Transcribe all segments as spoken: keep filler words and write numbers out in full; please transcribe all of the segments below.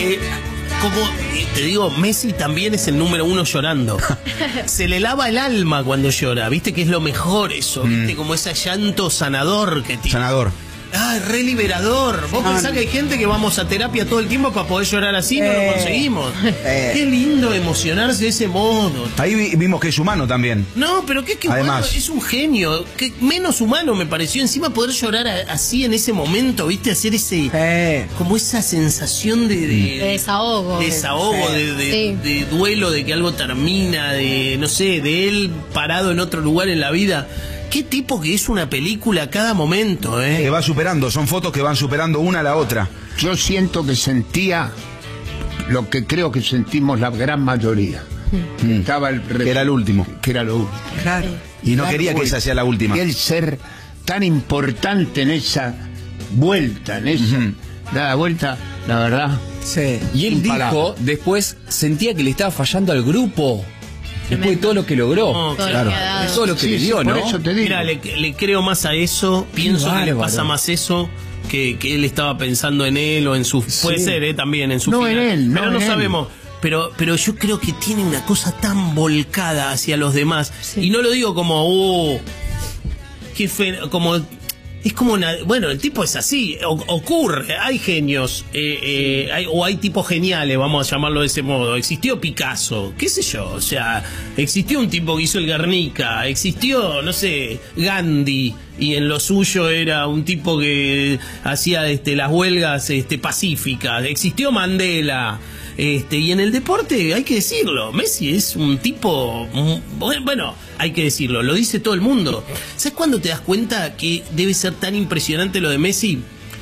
Eh, como eh, te digo, Messi también es el número uno llorando. Se le lava el alma cuando llora, viste que es lo mejor eso, mm. viste como ese llanto sanador que tiene. Sanador. Ah, re liberador. Vos ah, pensás que hay gente que vamos a terapia todo el tiempo para poder llorar así, eh, no lo conseguimos. Eh. Qué lindo emocionarse de ese modo. Ahí vi, vimos que es humano también. No, pero que, que Además, bueno, es un genio. Que menos humano me pareció encima poder llorar a, así en ese momento, ¿viste? Hacer ese eh. como esa sensación de, de, de desahogo. De desahogo, de, de, sí. de, de duelo, de que algo termina, de no sé, de él parado en otro lugar en la vida. Qué tipo que es una película a cada momento, ¿eh? Que va superando, son fotos que van superando una a la otra. Yo siento que sentía lo que creo que sentimos la gran mayoría. Mm. Estaba el que era el último. Que era lo último. Claro. Y no quería que esa sea la última. Y el ser tan importante en esa vuelta, en esa uh-huh. da vuelta, la verdad. Sí. Y él dijo, después sentía que le estaba fallando al grupo. Después de todo lo que logró, no, claro, que todo lo que sí, le dio, sí, ¿no? Por eso te digo. Mira, le, le creo más a eso, pienso que le pasa más eso que, que él estaba pensando en él o en su... Sí. Puede ser, ¿eh? También en su no final. En él, no pero no en sabemos. Pero, pero yo creo que tiene una cosa tan volcada hacia los demás. Sí. Y no lo digo como, oh, qué fe... como... Es como una... Bueno, el tipo es así, o, ocurre, hay genios, eh, eh, hay, o hay tipos geniales, vamos a llamarlo de ese modo. Existió Picasso, qué sé yo, o sea, existió un tipo que hizo el Guernica, existió, no sé, Gandhi, y en lo suyo era un tipo que hacía este, las huelgas este, pacíficas, existió Mandela. Este, y en el deporte, hay que decirlo, Messi es un tipo, bueno, hay que decirlo, lo dice todo el mundo. ¿Sabes cuándo te das cuenta que debe ser tan impresionante lo de Messi?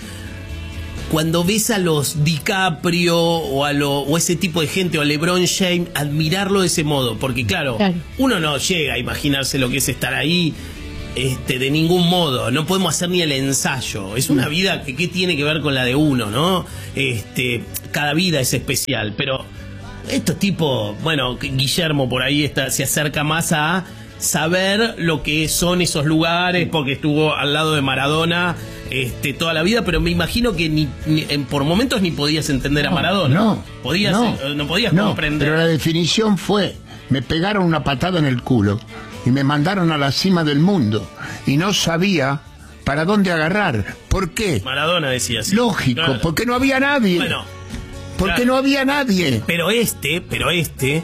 Cuando ves a los DiCaprio o a lo, o ese tipo de gente, o a LeBron James, admirarlo de ese modo, porque claro, claro, uno no llega a imaginarse lo que es estar ahí. Este, de ningún modo, no podemos hacer ni el ensayo. Es una vida que, que tiene que ver con la de uno, ¿no? Este, cada vida es especial, pero estos tipos, bueno, Guillermo por ahí está, se acerca más a saber lo que son esos lugares, porque estuvo al lado de Maradona este, toda la vida, pero me imagino que ni, ni por momentos ni podías entender no, a Maradona. No, podías, no, no podías no, comprender. Pero la definición fue, me pegaron una patada en el culo y me mandaron a la cima del mundo y no sabía para dónde agarrar. ¿Por qué? Maradona decía así. Lógico, claro. Porque no había nadie. Bueno, porque claro. no había nadie. Pero este, pero este,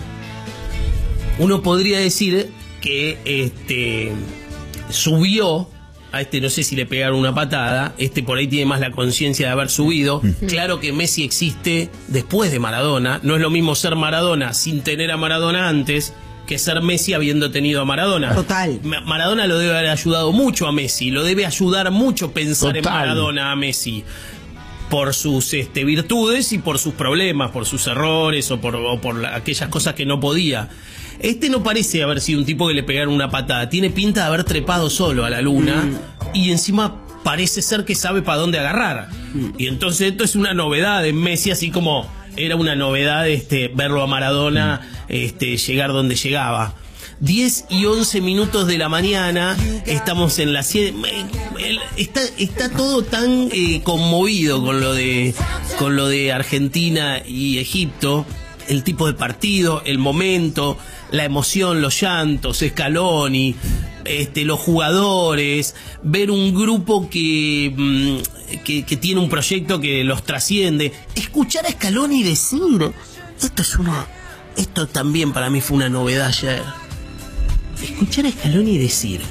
uno podría decir que este subió a este, no sé si le pegaron una patada, este por ahí tiene más la conciencia de haber subido. Uh-huh. Claro que Messi existe después de Maradona. No es lo mismo ser Maradona sin tener a Maradona antes que ser Messi habiendo tenido a Maradona. Total. Maradona lo debe haber ayudado mucho a Messi, lo debe ayudar mucho pensar Total. en Maradona a Messi, por sus este, virtudes y por sus problemas, por sus errores o por, o por la, aquellas cosas que no podía. Este no parece haber sido un tipo que le pegaron una patada, tiene pinta de haber trepado solo a la luna mm. y encima parece ser que sabe para dónde agarrar. Mm. Y entonces esto es una novedad en Messi, así como era una novedad este, verlo a Maradona este, llegar donde llegaba. diez y once minutos de la mañana, estamos en la está está todo tan eh, conmovido con lo de con lo de Argentina y Egipto, el tipo de partido, el momento, la emoción, los llantos, Scaloni, este, los jugadores, ver un grupo que, que, que tiene un proyecto que los trasciende, escuchar a Scaloni decir, esto es una, esto también para mí fue una novedad ayer. Escuchar a Scaloni decir.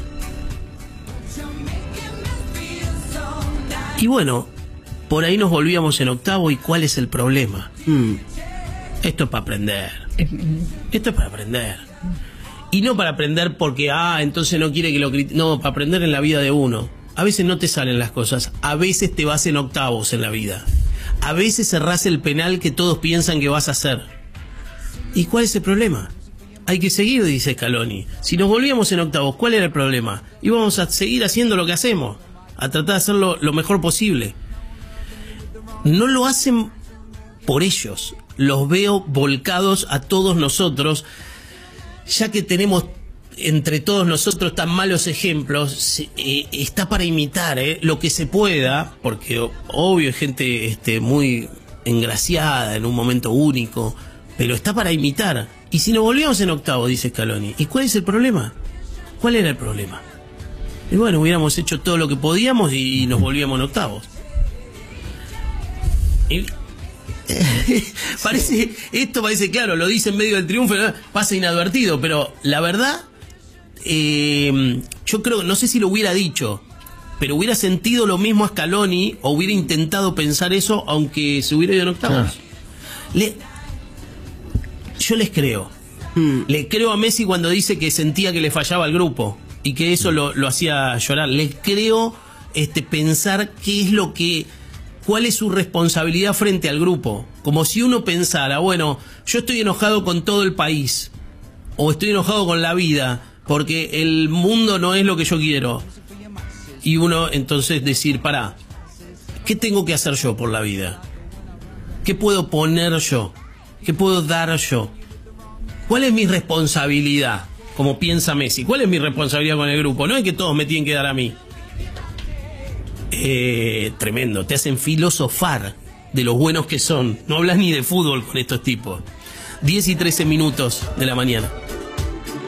Y bueno, por ahí nos volvíamos en octavo. ¿Y cuál es el problema? Mm. Esto es para aprender. Esto es para aprender. Y no para aprender porque, ah, entonces no quiere que lo critique. No, para aprender en la vida de uno. A veces no te salen las cosas. A veces te vas en octavos en la vida. A veces cerrás el penal que todos piensan que vas a hacer. ¿Y cuál es el problema? Hay que seguir, dice Scaloni. Si nos volvíamos en octavos, ¿cuál era el problema? Íbamos a seguir haciendo lo que hacemos, a tratar de hacerlo lo mejor posible. No lo hacen por ellos. Los veo volcados a todos nosotros, ya que tenemos entre todos nosotros tan malos ejemplos. Eh, está para imitar eh, lo que se pueda, porque obvio hay gente este, muy engraciada, en un momento único, pero está para imitar. Y si nos volvíamos en octavos, dice Scaloni, ¿y cuál es el problema? ¿Cuál era el problema? Y bueno, hubiéramos hecho todo lo que podíamos y nos volvíamos en octavos. Y, parece, esto parece claro, lo dice en medio del triunfo, pasa inadvertido, pero la verdad, eh, yo creo, no sé si lo hubiera dicho, pero hubiera sentido lo mismo a Scaloni o hubiera intentado pensar eso aunque se hubiera ido en octavos. Le, yo les creo. Mm. Le creo a Messi cuando dice que sentía que le fallaba al grupo y que eso lo, lo hacía llorar. Les creo este, pensar qué es lo que... cuál es su responsabilidad frente al grupo. Como si uno pensara, bueno, yo estoy enojado con todo el país o estoy enojado con la vida porque el mundo no es lo que yo quiero. Y uno entonces decir, pará, ¿qué tengo que hacer yo por la vida? ¿Qué puedo poner yo? ¿Qué puedo dar yo? ¿Cuál es mi responsabilidad? Como piensa Messi, ¿cuál es mi responsabilidad con el grupo? No es que todos me tienen que dar a mí. Eh, tremendo, te hacen filosofar de los buenos que son. No hablas ni de fútbol con estos tipos. diez y trece minutos de la mañana.